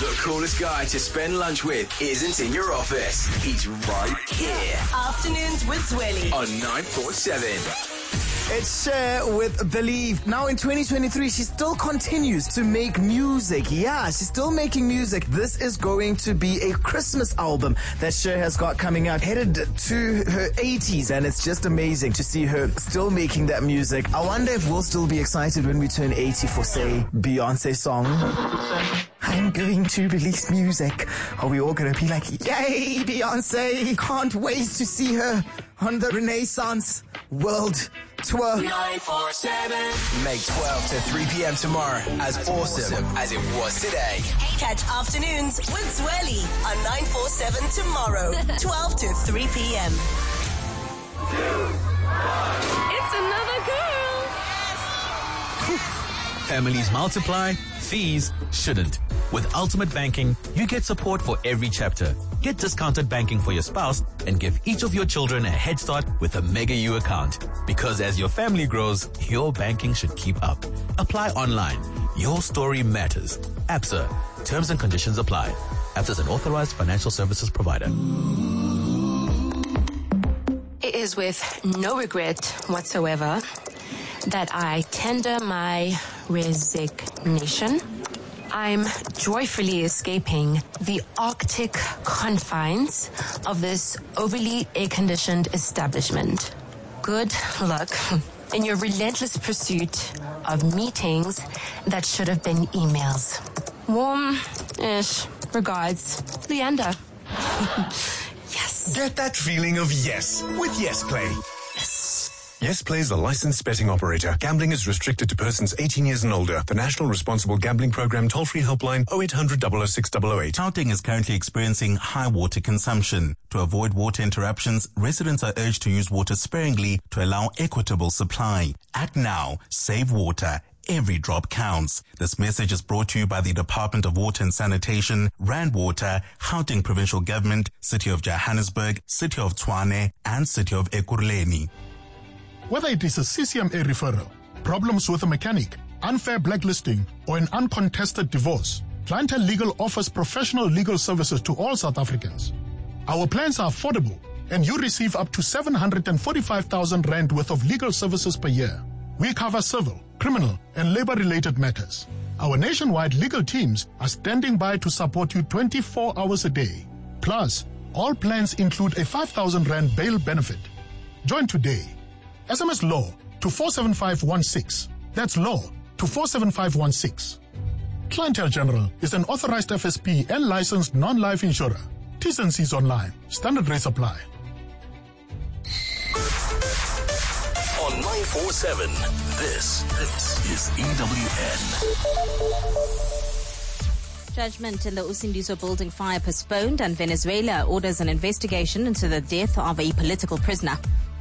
The coolest guy to spend lunch with isn't in your office. He's right here. Afternoons with Zweli on 947. It's Cher with Believe. Now in 2023, she still continues to make music. Yeah, she's still making music. This is going to be a Christmas album that Cher has got coming out, headed to her 80s, and it's just amazing to see her still making that music. I wonder if we'll still be excited when we turn 80 for, say, Beyonce's song. I'm going to release music. Are we all going to be like, yay, Beyonce? Can't wait to see her on the Renaissance World Tour. 947. Make 12 to 3 p.m. tomorrow as awesome as it was today. Catch Afternoons with Zweli on 947 tomorrow, 12 to 3 p.m. It's another girl. Families multiply, fees shouldn't. With Ultimate Banking, you get support for every chapter. Get discounted banking for your spouse and give each of your children a head start with a Mega U account. Because as your family grows, your banking should keep up. Apply online. Your story matters. ABSA. Terms and conditions apply. ABSA is an authorized financial services provider. It is with no regret whatsoever that I tender my resignation. I'm joyfully escaping the Arctic confines of this overly air-conditioned establishment. Good luck in your relentless pursuit of meetings that should have been emails. Warm-ish regards, Leander. Yes. Get that feeling of yes with Yes Play. Yes Play is a licensed betting operator. Gambling is restricted to persons 18 years and older. The National Responsible Gambling Program toll-free helpline 0800 006 008. Gauteng is currently experiencing high water consumption. To avoid water interruptions, residents are urged to use water sparingly to allow equitable supply. Act now. Save water. Every drop counts. This message is brought to you by the Department of Water and Sanitation, Rand Water, Gauteng Provincial Government, City of Johannesburg, City of Tshwane, and City of Ekurhuleni. Whether it is a CCMA referral, problems with a mechanic, unfair blacklisting, or an uncontested divorce, Clientele Legal offers professional legal services to all South Africans. Our plans are affordable, and you receive up to 745,000 Rand worth of legal services per year. We cover civil, criminal, and labor-related matters. Our nationwide legal teams are standing by to support you 24 hours a day. Plus, all plans include a 5,000 Rand bail benefit. Join today. SMS LAW to 47516. That's LAW to 47516. Clientele General is an authorized FSP and licensed non-life insurer. T's and C's online. Standard rates apply. On 947, this is EWN. Judgment in the Usindiso building fire postponed, and Venezuela orders an investigation into the death of a political prisoner.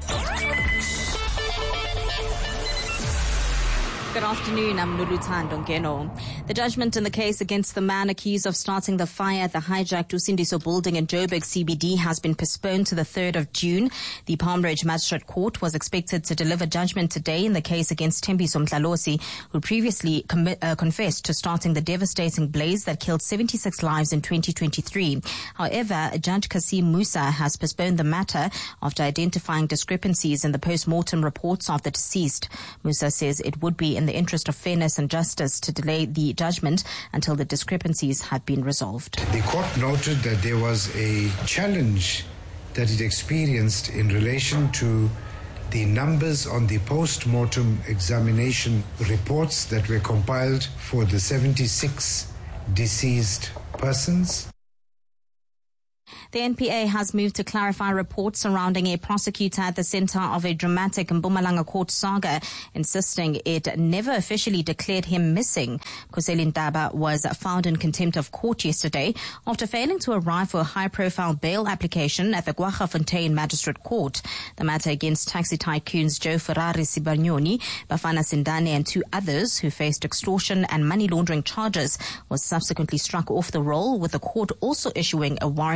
Good afternoon, I'm Nuluthando Ngeno. The judgment in the case against the man accused of starting the fire at the hijacked Usindiso building in Joburg CBD has been postponed to the 3rd of June. The Palm Ridge Magistrate Court was expected to deliver judgment today in the case against Thembiso Mhlalosi, who previously confessed to starting the devastating blaze that killed 76 lives in 2023. However, Judge Kasim Musa has postponed the matter after identifying discrepancies in the post-mortem reports of the deceased. Musa says it would be in the interest of fairness and justice to delay the judgment until the discrepancies had been resolved. The court noted that there was a challenge that it experienced in relation to the numbers on the post-mortem examination reports that were compiled for the 76 deceased persons. The NPA has moved to clarify reports surrounding a prosecutor at the center of a dramatic Mpumalanga court saga, insisting it never officially declared him missing. Khoseli Ntaba was found in contempt of court yesterday after failing to arrive for a high-profile bail application at the Kwaggafontein Magistrate Court. The matter against taxi tycoons Joe Ferrari Sibanyoni, Bafana Sindane and 2 others who faced extortion and money laundering charges was subsequently struck off the roll, with the court also issuing a warrant of arrest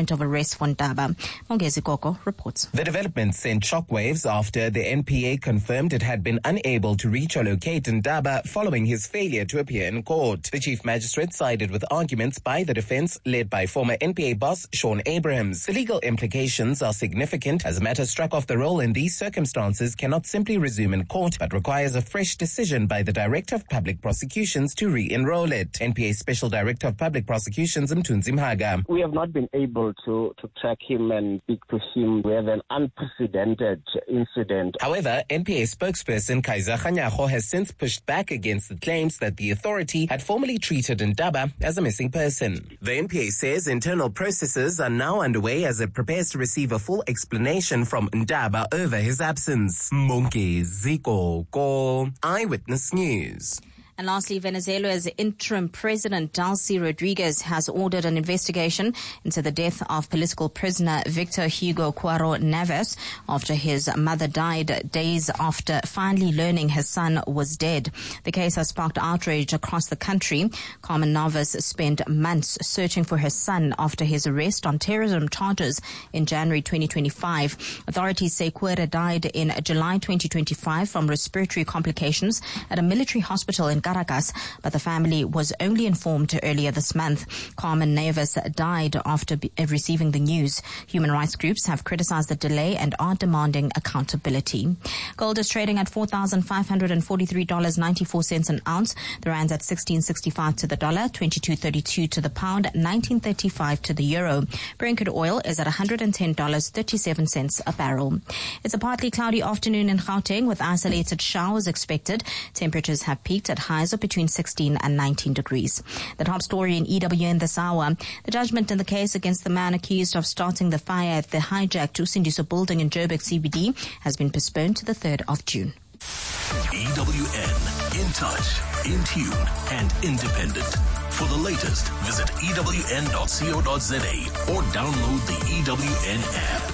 arrest for Ndaba. Mongezi Koko reports. The development sent shockwaves after the NPA confirmed it had been unable to reach or locate Ndaba following his failure to appear in court. The chief magistrate sided with arguments by the defense led by former NPA boss Sean Abrahams. The legal implications are significant as a matter struck off the roll in these circumstances cannot simply resume in court but requires a fresh decision by the Director of Public Prosecutions to re-enroll it. NPA Special Director of Public Prosecutions Mthunzi Mhaga. We have not been able to track him and speak to him. We have an unprecedented incident. However, NPA spokesperson Kaiser Khanyago has since pushed back against the claims that the authority had formally treated Ndaba as a missing person. The NPA says internal processes are now underway as it prepares to receive a full explanation from Ndaba over his absence. Mongezi Koko, Eyewitness News. And lastly, Venezuela's interim president, Delcy Rodriguez, has ordered an investigation into the death of political prisoner Victor Hugo Cuaro Neves after his mother died days after finally learning his son was dead. The case has sparked outrage across the country. Carmen Neves spent months searching for his son after his arrest on terrorism charges in January 2025. Authorities say Cuaro died in July 2025 from respiratory complications at a military hospital in Caracas, but the family was only informed earlier this month. Carmen Neves died after receiving the news. Human rights groups have criticized the delay and are demanding accountability. Gold is trading at $4,543.94 an ounce. The rand's at 16.65 to the dollar, 22.32 to the pound, 19.35 to the euro. Brent crude oil is at $110.37 a barrel. It's a partly cloudy afternoon in Gauteng with isolated showers expected. Temperatures have peaked at highs of between 16 and 19 degrees. The top story in EWN this hour. The judgment in the case against the man accused of starting the fire at the hijacked Usindiso building in Joburg CBD has been postponed to the 3rd of June. EWN, in touch, in tune, and independent. For the latest, visit ewn.co.za or download the EWN app.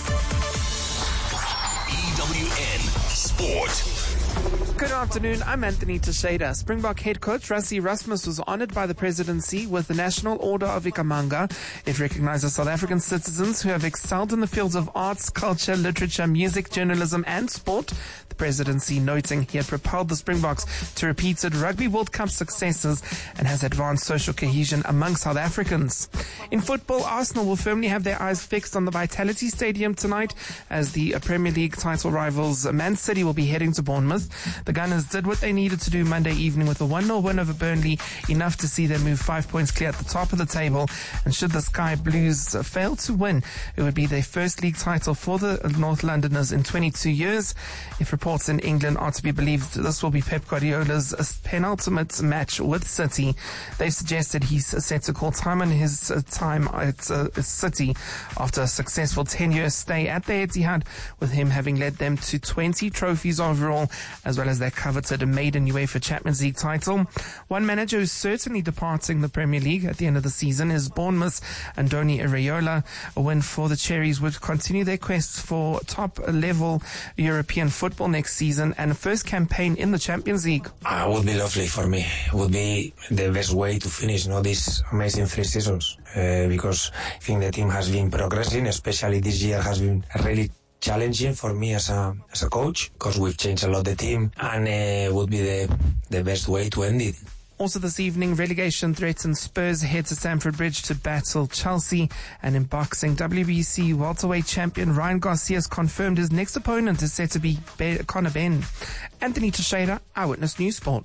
EWN Sport. Good afternoon, I'm Anthony Teixeira. Springbok head coach Rassie Erasmus was honored by the presidency with the National Order of Ikhamanga. It recognizes South African citizens who have excelled in the fields of arts, culture, literature, music, journalism and sport. The presidency noting he had propelled the Springboks to repeated Rugby World Cup successes and has advanced social cohesion among South Africans. In football, Arsenal will firmly have their eyes fixed on the Vitality Stadium tonight as the Premier League title rivals Man City will be heading to Bournemouth. The Gunners did what they needed to do Monday evening with a 1-0 win over Burnley, enough to see them move 5 points clear at the top of the table. And should the Sky Blues fail to win, it would be their first league title for the North Londoners in 22 years. If reports in England are to be believed, this will be Pep Guardiola's penultimate match with City. They've suggested he's set to call time on his time at City after a successful 10-year stay at the Etihad, with him having led them to 20 trophies overall, as well as their coveted maiden UEFA Champions League title. One manager who's certainly departing the Premier League at the end of the season is Bournemouth's Andoni Iraola. A win for the Cherries would continue their quest for top-level European football next season and a first campaign in the Champions League. It would be lovely for me. It would be the best way to finish these amazing 3 seasons because I think the team has been progressing, especially this year has been really challenging for me as a coach because we've changed a lot the team, and it would be the best way to end it. Also this evening, relegation threatens Spurs head to Stamford Bridge to battle Chelsea. And in boxing, WBC welterweight champion Ryan Garcia has confirmed his next opponent is set to be Conor Benn. Anthony Teixeira, Eyewitness News Sport.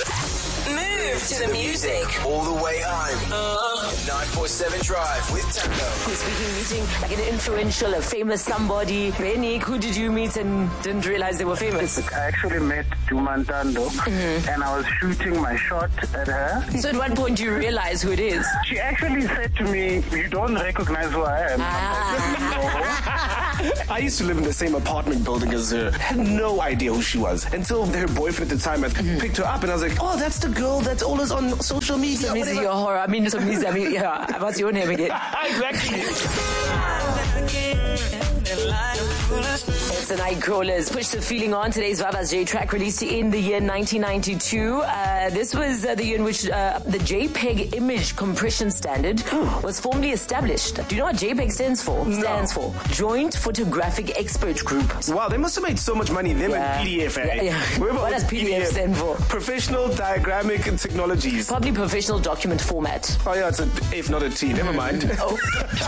Move to the music. All the way home. 947 Drive with Tango. Speaking meeting like an influential, a famous somebody. Benny, who did you meet and didn't realize they were famous? I actually met Juma Ntando and I was shooting my shot at her. So at one point you realize who it is? She actually said to me, "You don't recognize who I am." I used to live in the same apartment building as her. I had no idea who she was until her boyfriend at the time had picked her up, and I was like, "Oh, that's the girl that's always on social media." Amazing, your horror. I mean, yeah, what's your name again? Exactly. It's the Nightcrawlers. Push the Feeling On. Today's Vava's J track released in the year 1992. This was the year in which the JPEG image compression standard was formally established. Do you know what JPEG stands for? No. Stands for Joint Photographic Expert Group. Wow, they must have made so much money. Them and PDF, eh? Yeah. What does PDF stand for? Professional Diagrammic Technologies. Probably Professional Document Format. Oh yeah, it's an F, not a T. Never mind. Oh.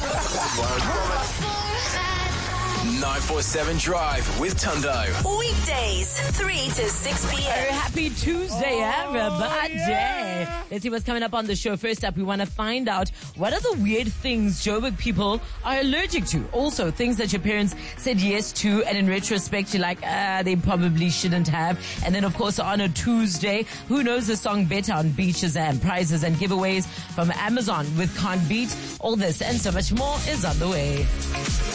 947 Drive with Tundo. Weekdays, 3 to 6 p.m. Oh, happy Tuesday, everybody. Let's see what's coming up on the show. First up, we want to find out what are the weird things Joburg people are allergic to. Also, things that your parents said yes to, and in retrospect, you're like, they probably shouldn't have. And then, of course, on a Tuesday, who knows the song better on beaches and prizes and giveaways from Amazon with Can't Beat. All this and so much more is on the way.